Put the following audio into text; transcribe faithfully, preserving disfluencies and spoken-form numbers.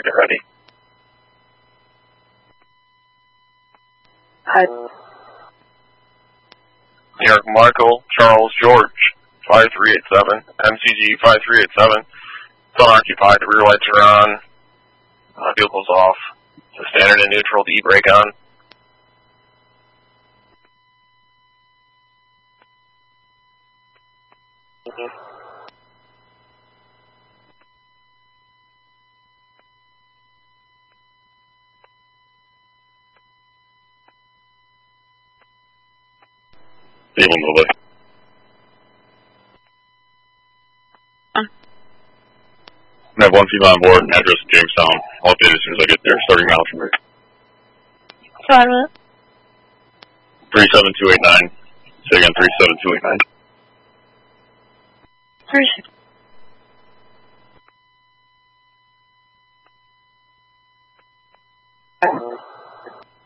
get ready. Hi. New York Michael Charles George, five three eight seven, M C G five three eight seven. It's unoccupied, the rear lights are on, uh, vehicle's off. So standard and neutral, the e-brake on. Mm-hmm. Even move it. Huh? I have one female on board and address in Jamestown. I'll update as soon as I get there, starting miles from here. Sorry. three seven two eight nine. Say again, three seven two eight nine. Three. Uh-huh.